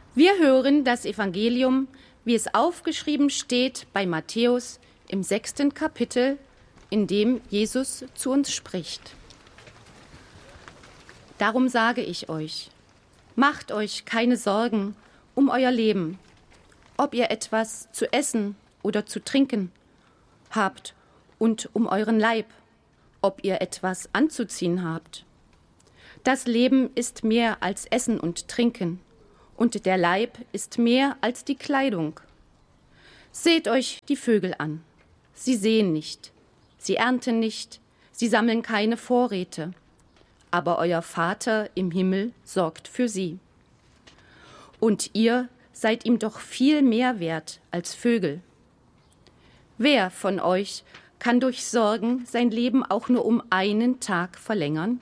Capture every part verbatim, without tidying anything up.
Wir hören das Evangelium, wie es aufgeschrieben steht bei Matthäus im sechsten Kapitel, in dem Jesus zu uns spricht. Darum sage ich euch, macht euch keine Sorgen um euer Leben, ob ihr etwas zu essen oder zu trinken habt und um euren Leib, ob ihr etwas anzuziehen habt. Das Leben ist mehr als Essen und Trinken, und der Leib ist mehr als die Kleidung. Seht euch die Vögel an. Sie säen nicht, sie ernten nicht, sie sammeln keine Vorräte. Aber euer Vater im Himmel sorgt für sie. Und ihr seid ihm doch viel mehr wert als Vögel. Wer von euch kann durch Sorgen sein Leben auch nur um einen Tag verlängern?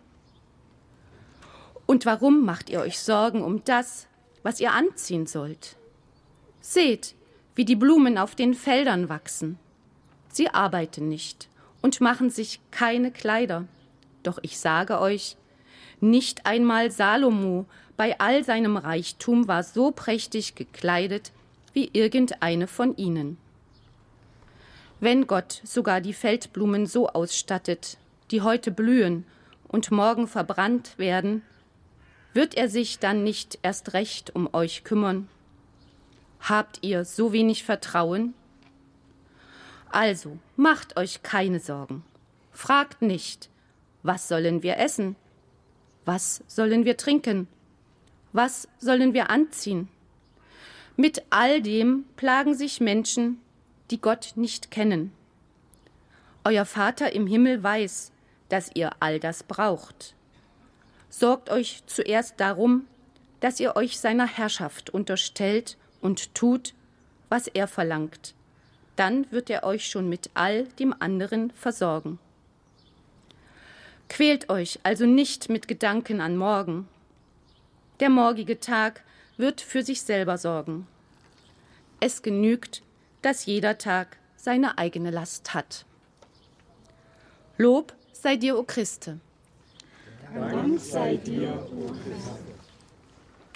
Und warum macht ihr euch Sorgen um das, was ihr anziehen sollt? Seht, wie die Blumen auf den Feldern wachsen. Sie arbeiten nicht und machen sich keine Kleider. Doch ich sage euch, nicht einmal Salomo bei all seinem Reichtum war so prächtig gekleidet wie irgendeine von ihnen. Wenn Gott sogar die Feldblumen so ausstattet, die heute blühen und morgen verbrannt werden, wird er sich dann nicht erst recht um euch kümmern? Habt ihr so wenig Vertrauen? Also, macht euch keine Sorgen. Fragt nicht, was sollen wir essen? Was sollen wir trinken? Was sollen wir anziehen? Mit all dem plagen sich Menschen, die Gott nicht kennen. Euer Vater im Himmel weiß, dass ihr all das braucht. Sorgt euch zuerst darum, dass ihr euch seiner Herrschaft unterstellt und tut, was er verlangt. Dann wird er euch schon mit all dem anderen versorgen. Quält euch also nicht mit Gedanken an morgen. Der morgige Tag wird für sich selber sorgen. Es genügt, dass jeder Tag seine eigene Last hat. Lob sei dir, o Christe. Dank sei dir, o Christe.